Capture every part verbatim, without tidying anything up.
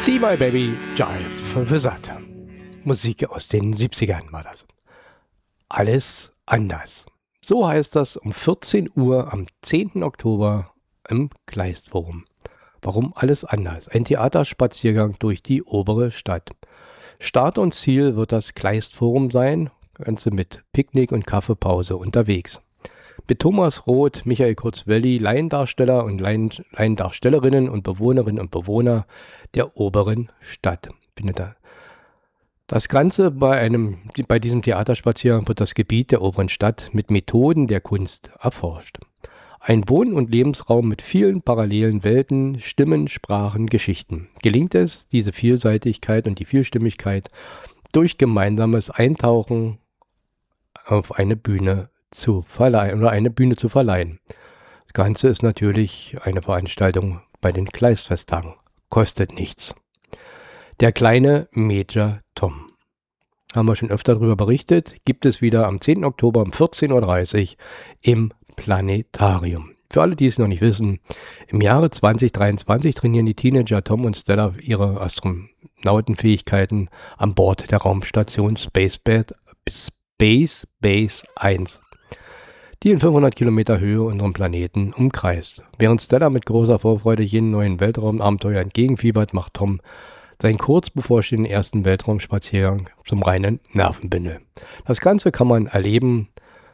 See My Baby Jive von Wizard. Musik aus den siebzigern war das. Alles anders. So heißt das um vierzehn Uhr am zehnten Oktober im Kleistforum. Warum alles anders? Ein Theaterspaziergang durch die obere Stadt. Start und Ziel wird das Kleistforum sein, Ganze mit Picknick und Kaffeepause unterwegs. Mit Thomas Roth, Michael Kurzwelli, Laiendarsteller und Laien, Laiendarstellerinnen und Bewohnerinnen und Bewohner der oberen Stadt. Das Ganze bei, einem, bei diesem Theaterspaziergang wird das Gebiet der oberen Stadt mit Methoden der Kunst erforscht. Ein Wohn- und Lebensraum mit vielen parallelen Welten, Stimmen, Sprachen, Geschichten. Gelingt es, diese Vielseitigkeit und die Vielstimmigkeit durch gemeinsames Eintauchen auf eine Bühne zu verleihen oder eine Bühne zu verleihen. Das Ganze ist natürlich eine Veranstaltung bei den Kleistfesttagen. Kostet nichts. Der kleine Major Tom. Haben wir schon öfter darüber berichtet. Gibt es wieder am zehnten Oktober um vierzehn Uhr dreißig im Planetarium. Für alle, die es noch nicht wissen, im Jahre zwanzig dreiundzwanzig trainieren die Teenager Tom und Stella ihre Astronautenfähigkeiten an Bord der Raumstation Space Base, Space Base eins, die in fünfhundert Kilometer Höhe unseren Planeten umkreist. Während Stella mit großer Vorfreude jeden neuen Weltraumabenteuer entgegenfiebert, macht Tom seinen kurz bevorstehenden ersten Weltraumspaziergang zum reinen Nervenbündel. Das Ganze kann man erleben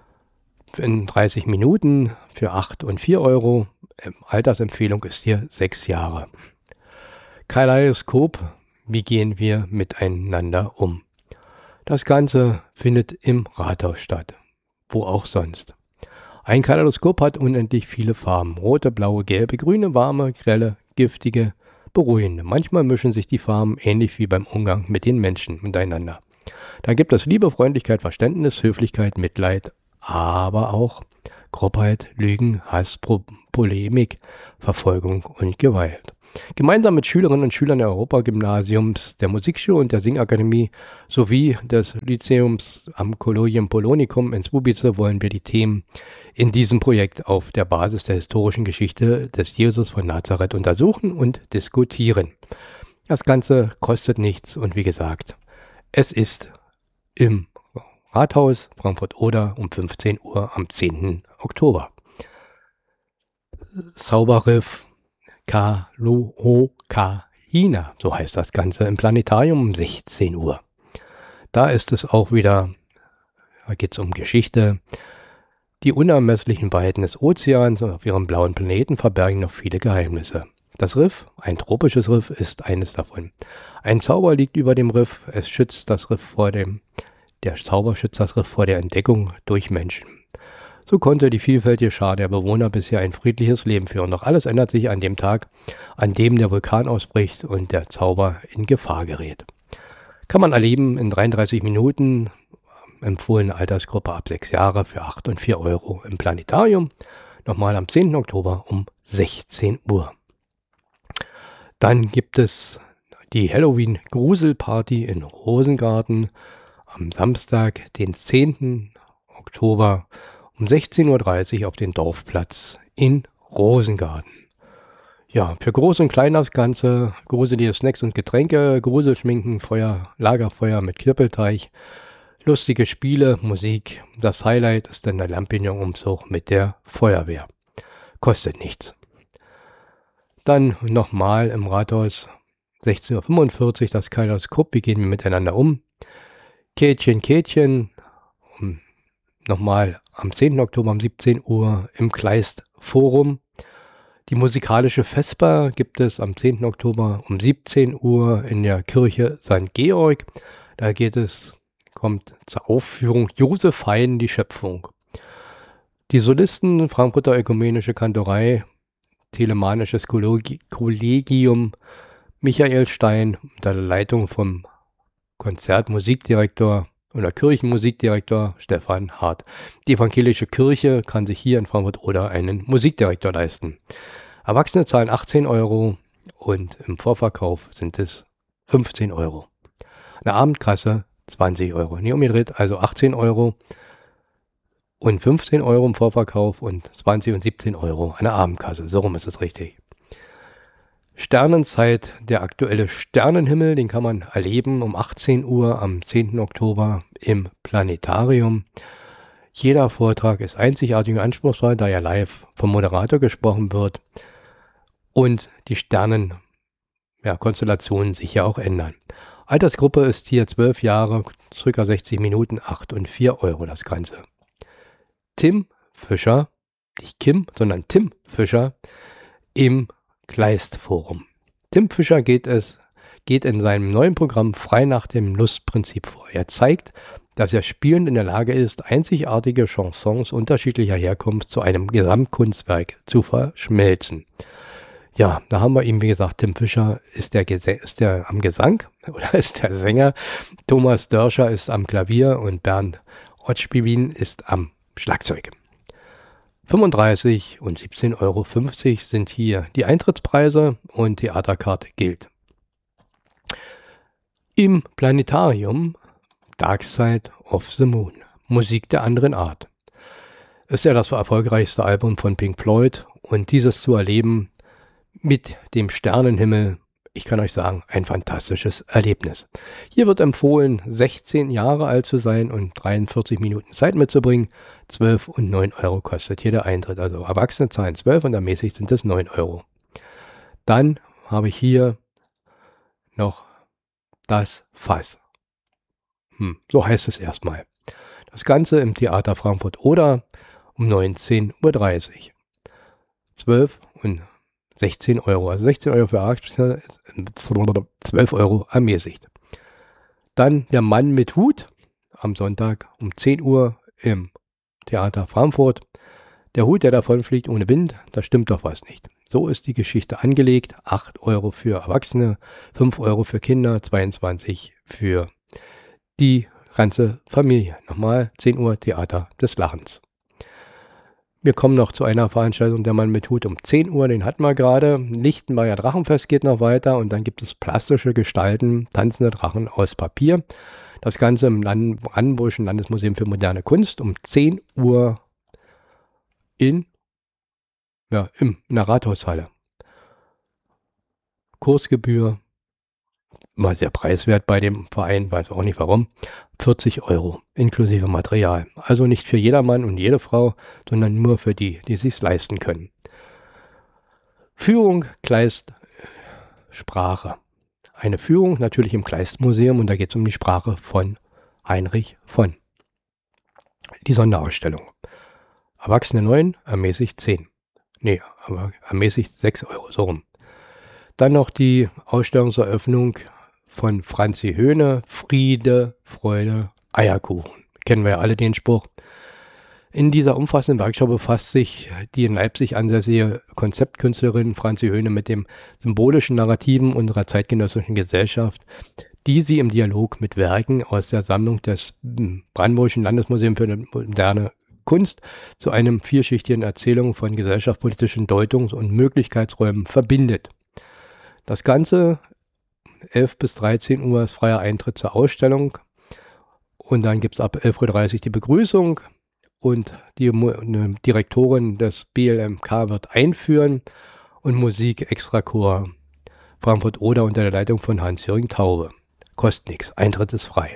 in dreißig Minuten für acht und vier Euro. Altersempfehlung ist hier sechs Jahre. Kaleidoskop, wie gehen wir miteinander um? Das Ganze findet im Rathaus statt, wo auch sonst. Ein Kaleidoskop hat unendlich viele Farben. Rote, blaue, gelbe, grüne, warme, grelle, giftige, beruhigende. Manchmal mischen sich die Farben ähnlich wie beim Umgang mit den Menschen miteinander. Da gibt es Liebe, Freundlichkeit, Verständnis, Höflichkeit, Mitleid, aber auch Grobheit, Lügen, Hass, Pro- Polemik, Verfolgung und Gewalt. Gemeinsam mit Schülerinnen und Schülern der Europagymnasiums, der Musikschule und der Singakademie sowie des Lyzeums am Collegium Polonicum in Słubice wollen wir die Themen in diesem Projekt auf der Basis der historischen Geschichte des Jesus von Nazareth untersuchen und diskutieren. Das Ganze kostet nichts und wie gesagt, es ist im Rathaus Frankfurt-Oder um fünfzehn Uhr am zehnten Oktober. Zauberriff Kalohokaina, so heißt das Ganze, im Planetarium um sechzehn Uhr. Da ist es auch wieder, da geht es um Geschichte. Die unermesslichen Weiten des Ozeans und auf ihrem blauen Planeten verbergen noch viele Geheimnisse. Das Riff, ein tropisches Riff, ist eines davon. Ein Zauber liegt über dem Riff, es schützt das Riff vor dem, der Zauber schützt das Riff vor der Entdeckung durch Menschen. So konnte die vielfältige Schar der Bewohner bisher ein friedliches Leben führen. Doch alles ändert sich an dem Tag, an dem der Vulkan ausbricht und der Zauber in Gefahr gerät. Kann man erleben in dreiunddreißig Minuten, empfohlene Altersgruppe ab sechs Jahre für acht und vier Euro im Planetarium. Nochmal am zehnten Oktober um sechzehn Uhr. Dann gibt es die Halloween-Gruselparty in Rosengarten am Samstag, den zehnten Oktober um sechzehn Uhr dreißig auf den Dorfplatz in Rosengarten. Ja, für Groß und Klein das Ganze, gruselige Snacks und Getränke, Gruselschminken, Feuer, Lagerfeuer mit Knüppelteich, lustige Spiele, Musik. Das Highlight ist dann der Lampignonumzug mit der Feuerwehr. Kostet nichts. Dann nochmal im Rathaus sechzehn Uhr fünfundvierzig das Kaleidoskop, wie gehen wir miteinander um? Kätchen, Kätchen, um nochmal am zehnten Oktober um siebzehn Uhr im Kleistforum. Die musikalische Vesper gibt es am zehnten Oktober um siebzehn Uhr in der Kirche Sankt Georg. Da geht es, kommt zur Aufführung Josephein, die Schöpfung. Die Solisten Frankfurter Ökumenische Kantorei, Telemanisches Kollegium, Michael Stein unter der Leitung vom Konzertmusikdirektor oder Kirchenmusikdirektor Stefan Hart. Die evangelische Kirche kann sich hier in Frankfurt-Oder einen Musikdirektor leisten. Erwachsene zahlen achtzehn Euro und im Vorverkauf sind es fünfzehn Euro. Eine Abendkasse zwanzig Euro. Nee, umgedreht, also achtzehn Euro und fünfzehn Euro im Vorverkauf und zwanzig und siebzehn Euro eine Abendkasse. So rum ist es richtig. Sternenzeit, der aktuelle Sternenhimmel, den kann man erleben um achtzehn Uhr am zehnten Oktober im Planetarium. Jeder Vortrag ist einzigartig und anspruchsvoll, da ja live vom Moderator gesprochen wird und die Sternen, ja, Konstellationen sich ja auch ändern. Altersgruppe ist hier zwölf Jahre, ca. sechzig Minuten, acht und vier Euro das Ganze. Tim Fischer, nicht Kim, sondern Tim Fischer im Kleist-Forum. Tim Fischer geht es, geht in seinem neuen Programm frei nach dem Lustprinzip vor. Er zeigt, dass er spielend in der Lage ist, einzigartige Chansons unterschiedlicher Herkunft zu einem Gesamtkunstwerk zu verschmelzen. Ja, da haben wir ihm, wie gesagt, Tim Fischer ist der, ist der am Gesang oder ist der Sänger, Thomas Dörscher ist am Klavier und Bernd Otschbibin ist am Schlagzeug. fünfunddreißig und siebzehn Euro fünfzig sind hier die Eintrittspreise und Theaterkarte gilt. Im Planetarium Dark Side of the Moon, Musik der anderen Art. Ist ja das erfolgreichste Album von Pink Floyd und dieses zu erleben mit dem Sternenhimmel, ich kann euch sagen, ein fantastisches Erlebnis. Hier wird empfohlen, sechzehn Jahre alt zu sein und dreiundvierzig Minuten Zeit mitzubringen. zwölf und neun Euro kostet hier der Eintritt. Also Erwachsene zahlen zwölf und ermäßigt sind es neun Euro. Dann habe ich hier noch das Fass. Hm, so heißt es erstmal. Das Ganze im Theater Frankfurt-Oder um neunzehn Uhr dreißig. zwölf und sechzehn Euro, also sechzehn Euro für Erwachsene, zwölf Euro ermäßigt. Dann der Mann mit Hut am Sonntag um zehn Uhr im Theater Frankfurt. Der Hut, der davonfliegt ohne Wind, da stimmt doch was nicht. So ist die Geschichte angelegt. acht Euro für Erwachsene, fünf Euro für Kinder, zweiundzwanzig für die ganze Familie. Nochmal zehn Uhr Theater des Lachens. Wir kommen noch zu einer Veranstaltung, der Mann mit Hut um zehn Uhr, den hatten wir gerade. Lichtenberger Drachenfest geht noch weiter und dann gibt es plastische Gestalten, tanzende Drachen aus Papier. Das Ganze im Land Brandenburgischen Landesmuseum für moderne Kunst um zehn Uhr in, ja, im, in der Rathaushalle. Kursgebühr, war sehr preiswert bei dem Verein, weiß auch nicht warum, vierzig Euro inklusive Material. Also nicht für jedermann und jede Frau, sondern nur für die, die es sich leisten können. Führung Kleist Sprache. Eine Führung natürlich im Kleist-Museum und da geht es um die Sprache von Heinrich von. Die Sonderausstellung. Erwachsene neun, ermäßigt zehn. Nee, aber ermäßigt sechs Euro, so rum. Dann noch die Ausstellungseröffnung von Franzi Höhne, Friede, Freude, Eierkuchen. Kennen wir ja alle den Spruch. In dieser umfassenden Workshop befasst sich die in Leipzig ansässige Konzeptkünstlerin Franzi Höhne mit dem symbolischen Narrativen unserer zeitgenössischen Gesellschaft, die sie im Dialog mit Werken aus der Sammlung des Brandenburgischen Landesmuseums für moderne Kunst zu einem vierschichtigen Erzählung von gesellschaftspolitischen Deutungs- und Möglichkeitsräumen verbindet. Das Ganze elf bis dreizehn Uhr ist freier Eintritt zur Ausstellung und dann gibt es ab elf Uhr dreißig die Begrüßung und die eine Direktorin des B L M K wird einführen und Musik Extrachor Frankfurt-Oder unter der Leitung von Hans-Jürgen Taube. Kostet nichts, Eintritt ist frei.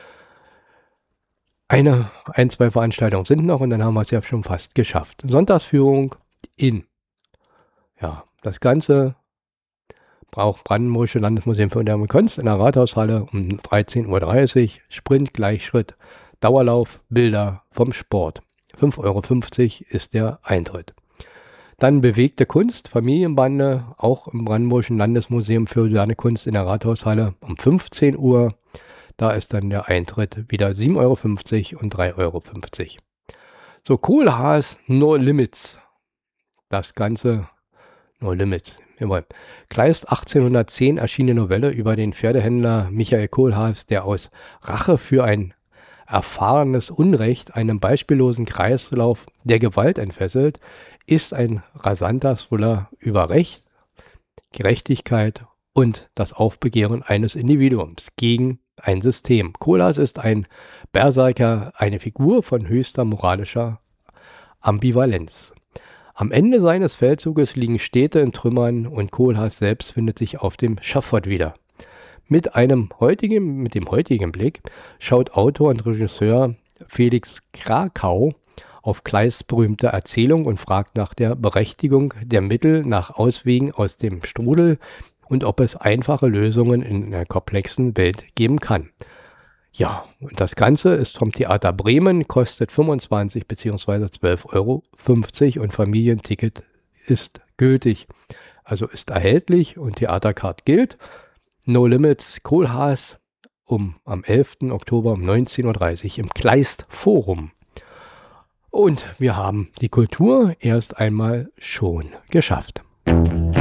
Eine, ein, zwei Veranstaltungen sind noch und dann haben wir es ja schon fast geschafft. Sonntagsführung in, ja, das Ganze braucht Brandenburgische Landesmuseum für moderne Kunst in der Rathaushalle um dreizehn Uhr dreißig, Sprint, Gleichschritt, Dauerlauf, Bilder vom Sport. fünf Euro fünfzig ist der Eintritt. Dann bewegte Kunst, Familienbande, auch im Brandenburgischen Landesmuseum für moderne Kunst in der Rathaushalle um fünfzehn Uhr. Da ist dann der Eintritt wieder sieben Euro fünfzig und drei Euro fünfzig. So, Kohlhaas, No Limits. Das Ganze, No Limits. Jawohl. Kleist achtzehnhundertzehn erschienene Novelle über den Pferdehändler Michael Kohlhaas, der aus Rache für ein erfahrenes Unrecht einem beispiellosen Kreislauf der Gewalt entfesselt, ist ein rasanter Thriller über Recht, Gerechtigkeit und das Aufbegehren eines Individuums gegen ein System. Kohlhaas ist ein Berserker, eine Figur von höchster moralischer Ambivalenz. Am Ende seines Feldzuges liegen Städte in Trümmern und Kohlhaas selbst findet sich auf dem Schafott wieder. Mit, einem heutigen, mit dem heutigen Blick schaut Autor und Regisseur Felix Krakau auf Kleists berühmte Erzählung und fragt nach der Berechtigung der Mittel, nach Auswegen aus dem Strudel und ob es einfache Lösungen in einer komplexen Welt geben kann. Ja, und das Ganze ist vom Theater Bremen, kostet fünfundzwanzig bzw. zwölf Euro fünfzig und Familienticket ist gültig. Also ist erhältlich und Theatercard gilt. No Limits Kohlhaas um, am elften Oktober um neunzehn Uhr dreißig im Kleist Forum. Und wir haben die Kultur erst einmal schon geschafft.